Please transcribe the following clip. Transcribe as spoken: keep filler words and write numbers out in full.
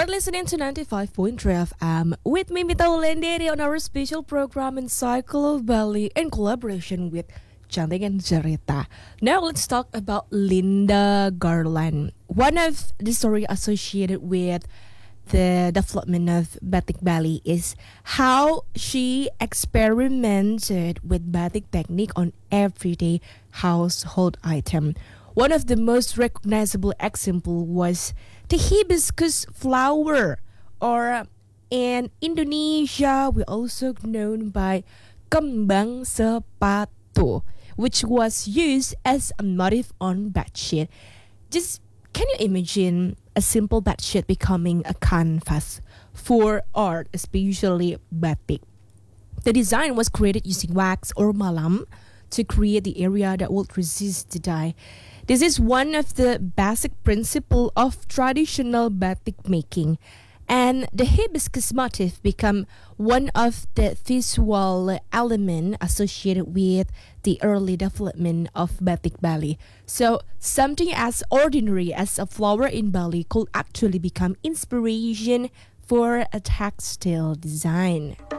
You're listening to ninety-five point three F M with me, Mita Wulandari, on our special program in Cycle of Bali in collaboration with Cantik and Cerita. Now let's talk about Linda Garland. One of the story associated with the development of Batik Bali is how she experimented with batik technique on everyday household item. One of the most recognizable example was the hibiscus flower, or in Indonesia we also known by kembang sepatu, which was used as a motif on bedsheet. Just can you imagine a simple bedsheet becoming a canvas for art, especially batik? The design was created using wax or malam to create the area that would resist the dye. This is one of the basic principles of traditional batik making, and the hibiscus motif become one of the visual elements associated with the early development of Batik Bali. So something as ordinary as a flower in Bali could actually become inspiration for a textile design.